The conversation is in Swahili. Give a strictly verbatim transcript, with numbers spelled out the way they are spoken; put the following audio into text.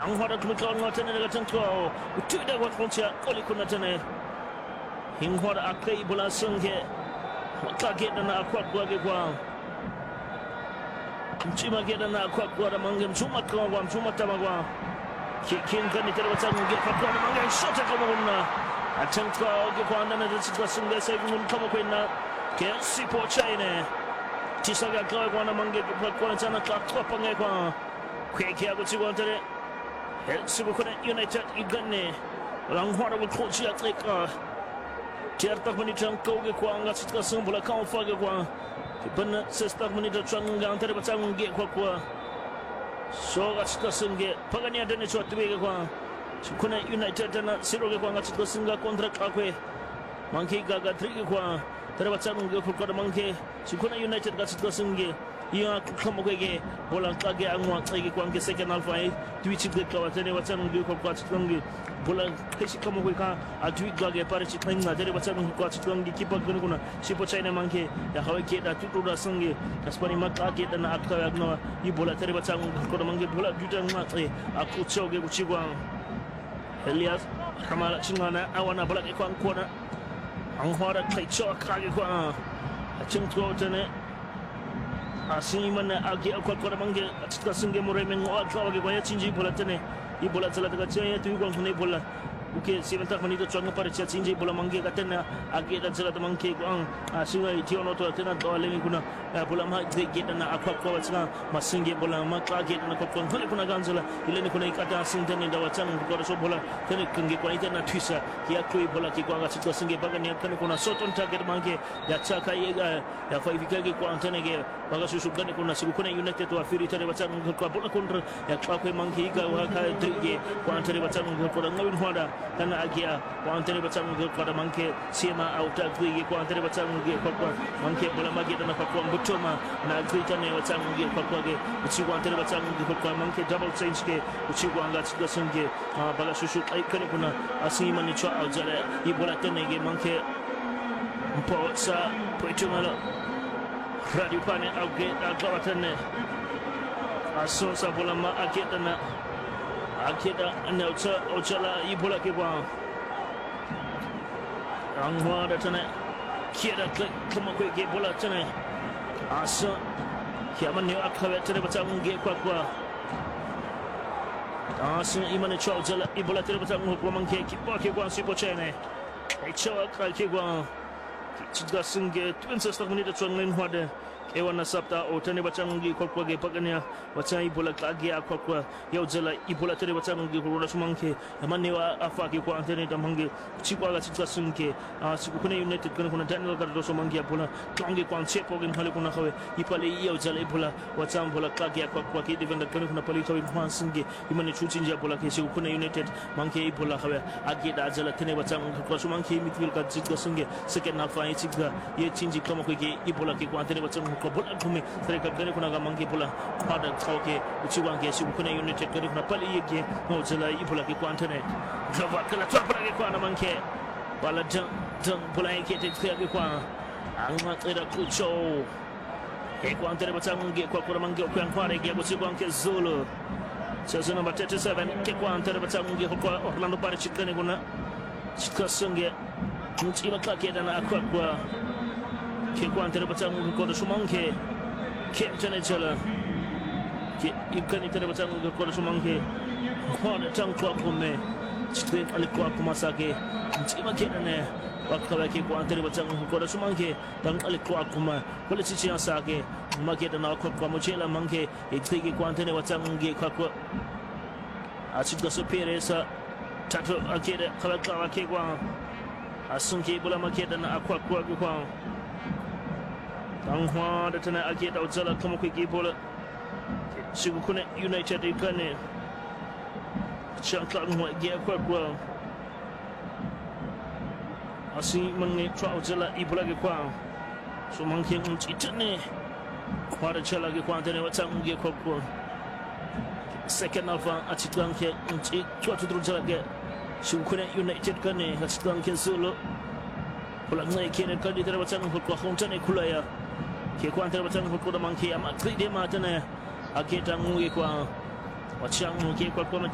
ang hora kumikaw ng tane na tangko utuda wa koncha koli kuna tane hing hora akai bola sungge wakage na akwa kwa kwa mchima geda na akwa kwa da mangem chuma kwa kwa mchuma tamagwa kin kan iter wata nge kwa kwa mangem shota kama kuna atangko ge kwa ndana da sikwa sungge sai mun kama kwa na ke sipo chaine tisaga kwa kwa na mange kwa kwa chana kwa kwa pange kwa kweke hago chigwa tare sibu kuna United igane lang hora wa coach atleka Certa menit kau ke kuang ngat sitka sembola kau fage kuang kipan sestak menit chang antara bacang ge kwa kwa so ngat sitka semge pagani ada ne chot be kuang kuna United dana siro ke kuang ngat sitka singa kontrak akwe mangki gaga tri ke kuang tara bacang ge kwa mangke kuna United ngat sitka semge ia kama kwege bola kage angwa tsege kwange second half ai twitch de kwa tene watsan ngi ko kwa tsangi bola keshi kama kweka atwi gage pare chitang na tene watsan ngi kwa tsangi kipa gnu kuna sipo china manke ya hawe ke da tutu da sangi kaspani makka ke da na akta ya gna i bola tene watsan ko mangi bola juta ngma tse aku choge kuchigwa Elias kama chingana awana bola ke kwa kona ang hora kai cho kage kwa achintro tene asing mana agi akwa kwa mangi atika singe muremen ngwa kwa wage kwa chinji bola tene i bola tsala daga chaya tu kwa khune bola uke seventak menit changa pare cha chinji bola mangi katena agi da tsala mangi kwa asinga itiono to tena to lemi kuna bola ma ge na akwa kwa tsanga masinge bola ma ka ge na kwa khune kuna ganzala ile ni kuna ikata sintene da wachang kwa so bola tene kinge kwa itena twisa ya kui bola ki kwa atika singe baga ni tene kuna soton target mangi ya chaka ya ya fa ifikage kwa tene ge baga susu gani kuna siku kuna United wa firi tare wachang kwa bola kontra ya kwa kwa mangi ga wa ka drige kwa tare wachang kwa ngawin hoda kana agia kwa tare wachang kwa manke sema au drige kwa tare wachang kwa kwa manke bola magi na kwa kwa mbutoma na grita ne wachang kwa kwa ge uchi kwa tare wachang kwa manke double change ke uchi kwa anga tsga sunge baga susu ai kane kuna asima ni chwa au jale i bola tene ge manke mpo sa poitumalo Radio Pane auge agawatane aso sa bola ma aketa na aketa na ucha ochala i bola ke ba angwa da tane kiera kama ko ke bola tane aso kiama ne akawe tane bata munge kwa kwa aso imane chwa ochala i bola tane bata munge kwa manke ki ba ke kwa sipo chene ai chwa ka ke kwa Chidga singe twinsa stak menit chong len hwade ewana sapta o tane bachangi kokwa ge pagania wacha ibola kage akwa yau jala ibola tane bachangi ko rola sumanke amane wa afaki ko antene damange chikwa ga chidga singe a siku kuna United kuna kuna Daniel gardo sumange bola tonge kwa chepo ge hale kuna khawe ipale yau jala ibola wacha bola kage akwa ke defender kuna kuna pali tawi kwa singe imane chuchinja bola ke siku kuna United manke ibola khawe age da jala tane bachangi ko sumanke midfield ka chidga singe second half ai chidga ye chinji kama ko ge ibola ke kwa antene bachangi ko bola kume sereka gani kuna ga mangi bola pada tauke uchi wange siku kuna United gani kuna pali yege no jala ibola ke kwa antene gava kala topla ke kwa na manke bala dang dang bola yake te ke kwa angma tsira kucho ke kwa antene bachangi kwa kwa mangi kwa kwa rege uchi wange zulu sasa number thirty-seven ke kwa antene bachangi kwa Orlando Pirates gani kuna chikasunge mchima kake dana akwa kwa ke kwa antene bachangu ko da sumanke ke tane chala ke ikani tane bachangu ko da sumanke ko da tang kwa kume chitwe ali kwa kuma sake mtima ke dane wakala ke kwa antene bachangu ko da sumanke tang ali kwa kuma ko le chichi sake make da na ko kwa mochela manke itike kwa antene bachangu kwa kwa achidga superesa tatu akede kala kala ke kwa asunke bola make da na akwa kwa kwa Anghwa da tana ake da utsala kama kweke bola sigu kuna United ikane chankla ngwa ge kwa kwa asi mangi tra utsala ibola ge kwa so manke unchi tane kwa da chala ge kwa tane wata nge kwa kwa second half achitlanke unchi chwa tudru chala ge sigu kuna United kane achitlanke solo bola ngai kene kadi tara wata ngwa kwa khontane kulaya ke kwa antara batang ko da manke ama kride ma tana aketa ngue kwa wachang ke kwa kwa